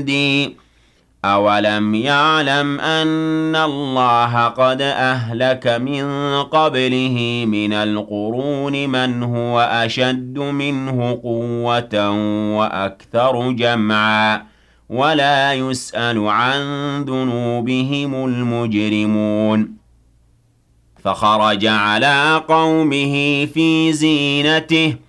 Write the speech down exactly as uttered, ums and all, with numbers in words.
عِندِي أَوَلَمْ يَعْلَمْ أَنَّ اللَّهَ قَدْ أَهْلَكَ مِن قَبْلِهِ مِنَ الْقُرُونِ مَنْ هُوَ أَشَدُّ مِنْهُ قُوَّةً وَأَكْثَرُ جَمْعًا وَلَا يُسْأَلُ عَن ذُنُوبِهِمُ الْمُجْرِمُونَ فَخَرَجَ عَلَىٰ قَوْمِهِ فِي زِينَتِهِ